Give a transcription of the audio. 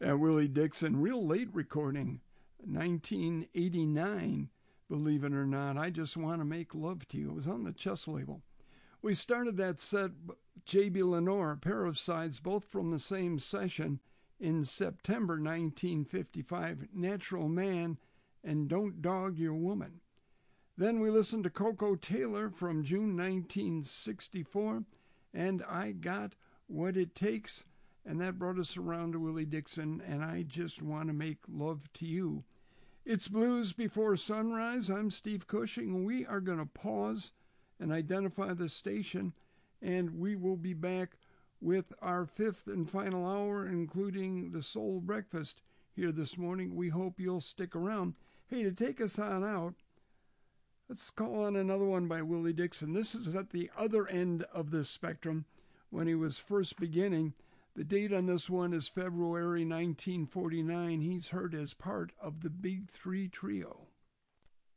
Willie Dixon, real late recording, 1989, believe it or not. I Just Want to Make Love to You. It was on the Chess label. We started that set, J.B. Lenore, a pair of sides, both from the same session in September 1955, Natural Man and Don't Dog Your Woman. Then we listened to Coco Taylor from June 1964, and I Got What It Takes, and that brought us around to Willie Dixon, and I Just Want to Make Love to You. It's Blues Before Sunrise. I'm Steve Cushing. We are going to pause and identify the station, and we will be back with our fifth and final hour, including the Soul Breakfast here this morning. We hope you'll stick around. Hey, to take us on out, let's call on another one by Willie Dixon. This is at the other end of the spectrum when he was first beginning. The date on this one is February 1949. He's heard as part of the Big Three Trio.